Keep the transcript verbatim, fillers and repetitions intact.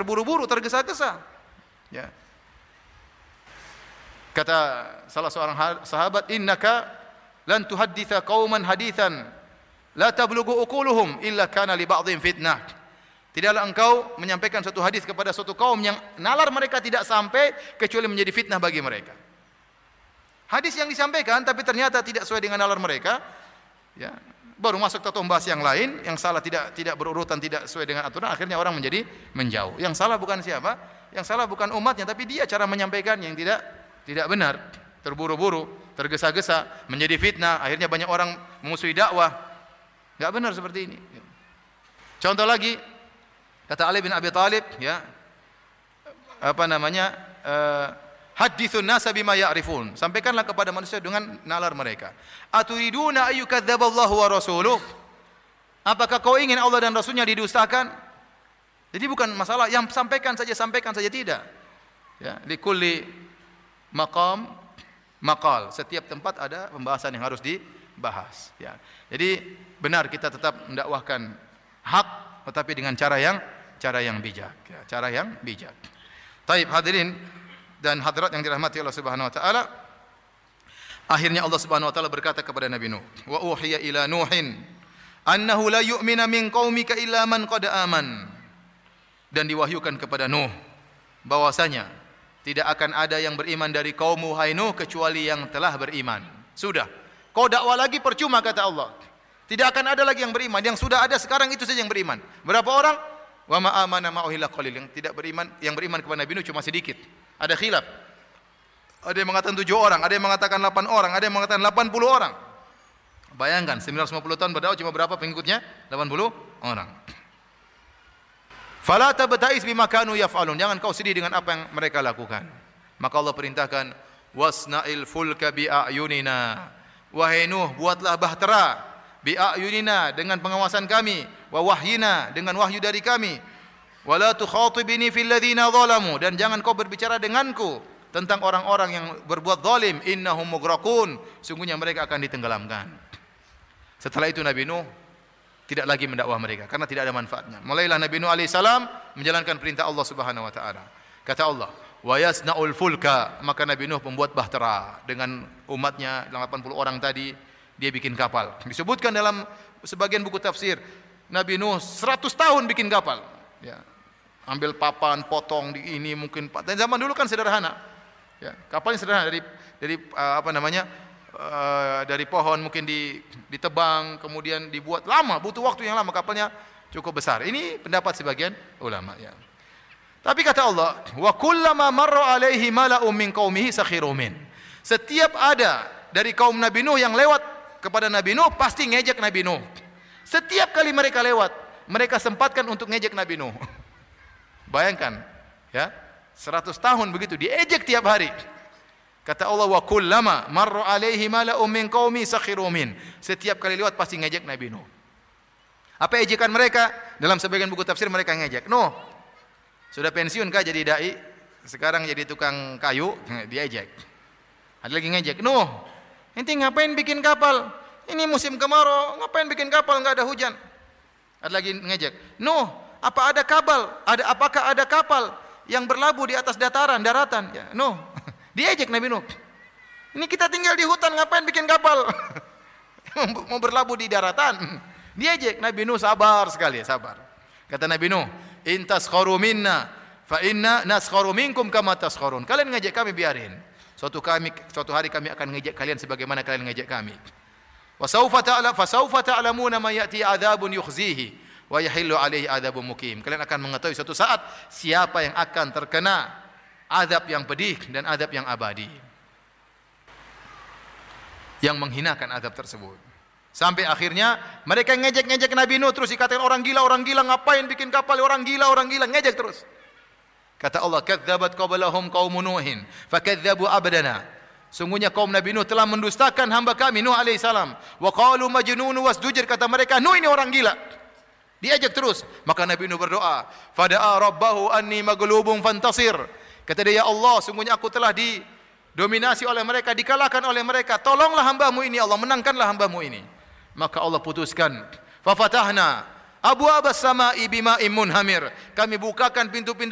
terburu-buru, tergesa-gesa. Ya. Kata salah seorang sahabat, innaka lan tuhadditha qauman hadithan la tablughu uquluhum illa kana li ba'dhin fitnah. Tidaklah engkau menyampaikan suatu hadis kepada suatu kaum yang nalar mereka tidak sampai kecuali menjadi fitnah bagi mereka. Hadis yang disampaikan tapi ternyata tidak sesuai dengan nalar mereka, ya, baru masuk ke bahas yang lain, yang salah tidak tidak berurutan, tidak sesuai dengan aturan, akhirnya orang menjadi menjauh. Yang salah bukan siapa? Yang salah bukan umatnya, tapi dia cara menyampaikannya yang tidak tidak benar, terburu-buru, tergesa-gesa, menjadi fitnah, akhirnya banyak orang memusuhi dakwah. Enggak benar seperti ini. Contoh lagi, kata Ali bin Abi Thalib, ya, apa namanya, uh, hadithun nasa bima ya'rifun, sampaikanlah kepada manusia dengan nalar mereka. Aturiduna ayyukadzdzaballahu wa rasuluh, apakah kau ingin Allah dan Rasulnya didustakan? Jadi bukan masalah yang sampaikan saja, sampaikan saja, tidak. Ya, likulli maqam maqal, setiap tempat ada pembahasan yang harus dibahas, ya. Jadi benar kita tetap mendakwahkan hak, tetapi dengan cara yang cara yang bijak, ya, cara yang bijak. Taib hadirin dan hadirat yang dirahmati Allah Subhanahu wa taala. Akhirnya Allah Subhanahu wa taala berkata kepada Nabi Nuh, "Wa uhiya ila Nuhin annahu la yu'mina min qaumika illa man qad aman." Dan diwahyukan kepada Nuh bahwasanya tidak akan ada yang beriman dari kaummu hai Nuh kecuali yang telah beriman. Sudah. Kau dakwah lagi percuma, kata Allah. Tidak akan ada lagi yang beriman. Yang sudah ada sekarang itu saja yang beriman. Berapa orang? Wa ma amana ma'ahu illa qalil. Yang tidak beriman, yang beriman kepada Nabi Nuh cuma sedikit. Ada khilaf. Ada yang mengatakan tujuh orang, ada yang mengatakan delapan orang, ada yang mengatakan delapan puluh orang. Bayangkan sembilan ratus lima puluh tahun berdakwah cuma berapa pengikutnya? delapan puluh orang. Fala tabta'is bima kanu yaf'alun. Jangan kau sedih dengan apa yang mereka lakukan. Maka Allah perintahkan, wasna'il fulka bi'ayunina. Wahai Nuh, buatlah bahtera bi'ayunina, dengan pengawasan kami, wa wahyina, dengan wahyu dari kami. Wala tukhatibni fil ladzina zalamu, dan jangan kau berbicara denganku tentang orang-orang yang berbuat zalim, innahum mughraqun, sungguhnya mereka akan ditenggelamkan. Setelah itu Nabi Nuh tidak lagi mendakwah mereka karena tidak ada manfaatnya. Mulailah Nabi Nuh alaihi salam menjalankan perintah Allah Subhanahu wa taala. Kata Allah, "Wa yasna'ul fulka," maka Nabi Nuh membuat bahtera dengan umatnya delapan puluh orang tadi, dia bikin kapal. Disebutkan dalam sebagian buku tafsir, Nabi Nuh seratus tahun bikin kapal. Ya. Ambil papan, potong di ini mungkin. Dan zaman dulu kan sederhana. Ya, kapalnya sederhana dari dari uh, apa namanya? Uh, dari pohon mungkin di, ditebang, kemudian dibuat, lama, butuh waktu yang lama, kapalnya cukup besar. Ini pendapat sebagian ulama, ya. Tapi kata Allah, wa kullama marra alaihi mala'un min qaumihi sakhiru min. Setiap ada dari kaum Nabi Nuh yang lewat kepada Nabi Nuh pasti ngejek Nabi Nuh. Setiap kali mereka lewat, mereka sempatkan untuk ngejek Nabi Nuh. Bayangkan, ya, seratus tahun begitu diejek tiap hari. Kata Allah, wa kullama marra alaihi mala'un min qaumi sakhiru min. Setiap kali lewat pasti ngejek Nabi Nuh. Apa ejekan mereka? Dalam sebagian buku tafsir mereka ngejek, "Nuh, sudah pensiun kah jadi dai? Sekarang jadi tukang kayu?" Dia ejek. Ada lagi ngejek, "Nuh, ente ngapain bikin kapal? Ini musim kemarau, ngapain bikin kapal enggak ada hujan?" Ada lagi ngejek, "Nuh, apa ada kapal? Ada apakah ada kapal yang berlabuh di atas dataran, daratan?" Ya, Nuh. Diejek Nabi Nuh. Ini kita tinggal di hutan, ngapain bikin kapal? Mau berlabuh di daratan. Diejek. Nabi Nuh sabar sekali, sabar. Kata Nabi Nuh, "In taskharu minna fa inna naskharu minkum kama taskharun." Kalian ngejek kami, biarin. Suatu kami suatu hari kami akan ngejek kalian sebagaimana kalian ngejek kami. Wa sawfa ta'lam fa sawfa ta'lamuna ma ya'ti 'adzabun yukhzihi wa yahillu 'alaihi 'adzabun muqim. Kalian akan mengetahui suatu saat siapa yang akan terkena azab yang pedih dan azab yang abadi, yang menghinakan azab tersebut. Sampai akhirnya mereka ngejek-ngejek Nabi Nuh, terus dikatakan orang gila, orang gila, ngapain bikin kapal, orang gila, orang gila, ngejek terus. Kata Allah, "Kadzabat qablahum qaumun Nuhin fakadzabu abdana." Sungguhnya kaum Nabi Nuh telah mendustakan hamba kami Nuh alaihi salam. Wa qalu majnun wasdujir, kata mereka Nuh ini orang gila. Diajak terus. Maka Nabi Nuh berdoa, "Fada'a rabbahu anni maghlubun fantasir." Kata dia, "Ya Allah, sungguhnya aku telah didominasi oleh mereka, dikalahkan oleh mereka. Tolonglah hambamu ini, Allah, menangkanlah hambamu ini." Maka Allah putuskan, "Fafatahna abwaabas samaa'i bima'in munhamir." Kami bukakan pintu-pintu